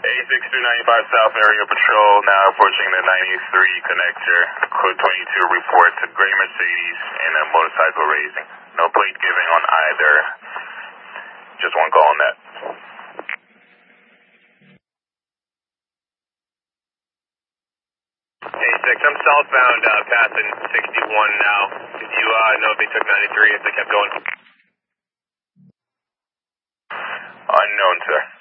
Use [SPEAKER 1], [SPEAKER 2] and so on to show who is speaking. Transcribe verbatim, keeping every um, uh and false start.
[SPEAKER 1] six two ninety-five South Area Patrol, now approaching the ninety-three connector. Code twenty-two reports a gray Mercedes and a motorcycle racing. No plate giving on either. Just one call on that.
[SPEAKER 2] Hey, six, I'm southbound, uh, passing sixty-one now. Did you uh, know if they took ninety-three, if they kept going?
[SPEAKER 1] Unknown, sir.